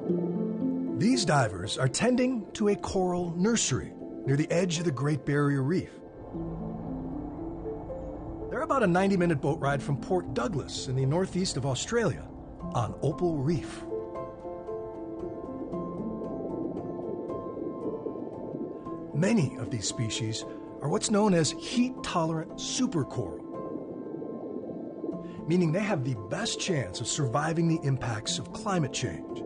These divers are tending to a coral nursery near the edge of the Great Barrier Reef. They're about a 90-minute boat ride from Port Douglas in the northeast of Australia on Opal Reef. Many of these species are what's known as heat-tolerant supercoral, meaning they have the best chance of surviving the impacts of climate change.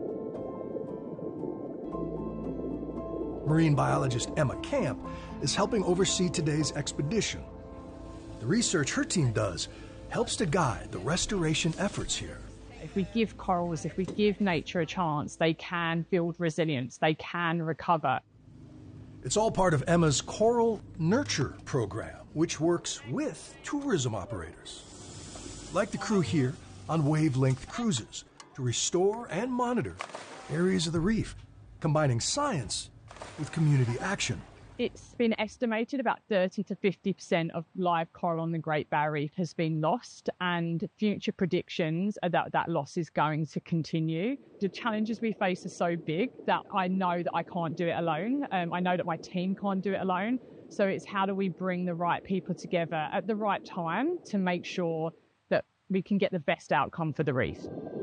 Marine biologist Emma Camp is helping oversee today's expedition. The research her team does helps to guide the restoration efforts here. If we give corals, if we give nature a chance, they can build resilience, they can recover. It's all part of Emma's Coral Nurture program, which works with tourism operators, like the crew here on Wavelength Cruises, to restore and monitor areas of the reef, combining science with community action. It's been estimated about 30 to 50% of live coral on the Great Barrier Reef has been lost, and future predictions are that that loss is going to continue. The challenges we face are so big that I know that I can't do it alone. I know that my team can't do it alone. So it's how do we bring the right people together at the right time to make sure that we can get the best outcome for the reef.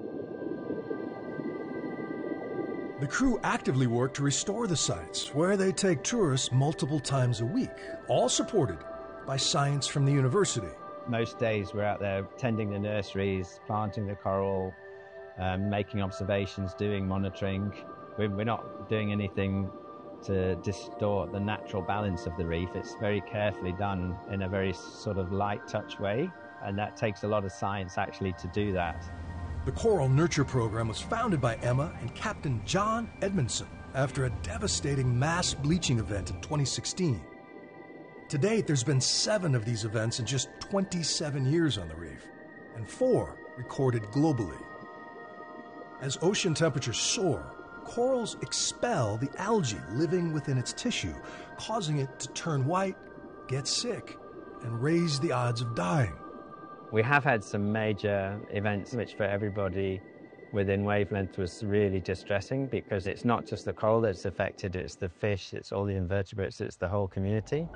The crew actively work to restore the sites, where they take tourists multiple times a week, all supported by science from the university. Most days we're out there tending the nurseries, planting the coral, making observations, doing monitoring. We're not doing anything to distort the natural balance of the reef. It's very carefully done in a very sort of light touch way, and that takes a lot of science actually to do that. The Coral Nurture program was founded by Emma and Captain John Edmondson after a devastating mass bleaching event in 2016. To date, there's been 7 of these events in just 27 years on the reef, and 4 recorded globally. As ocean temperatures soar, corals expel the algae living within its tissue, causing it to turn white, get sick, and raise the odds of dying. We have had some major events which for everybody within Wavelength was really distressing, because it's not just the coral that's affected, it's the fish, it's all the invertebrates, it's the whole community.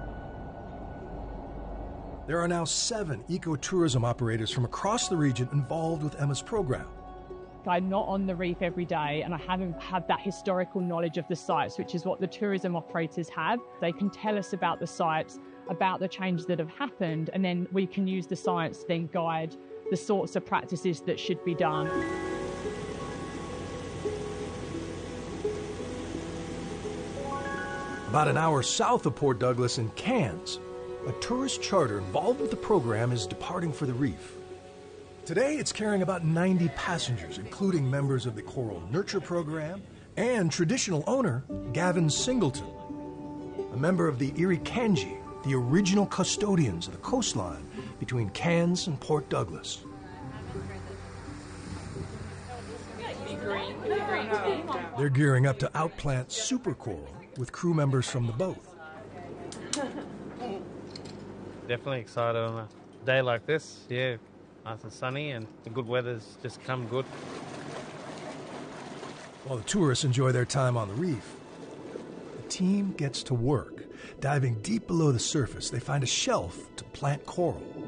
There are now 7 ecotourism operators from across the region involved with Emma's program. I'm not on the reef every day, and I haven't had that historical knowledge of the sites, which is what the tourism operators have. They can tell us about the sites, about the changes that have happened, and then we can use the science to then guide the sorts of practices that should be done. About an hour south of Port Douglas in Cairns, a tourist charter involved with the program is departing for the reef. Today, it's carrying about 90 passengers, including members of the Coral Nurture program and traditional owner Gavin Singleton, a member of the Irukandji, the original custodians of the coastline between Cairns and Port Douglas. They're gearing up to outplant supercoral with crew members from the boat. Definitely excited on a day like this, yeah. Nice and sunny, and the good weather's just come good. While the tourists enjoy their time on the reef, the team gets to work. Diving deep below the surface, they find a shelf to plant coral.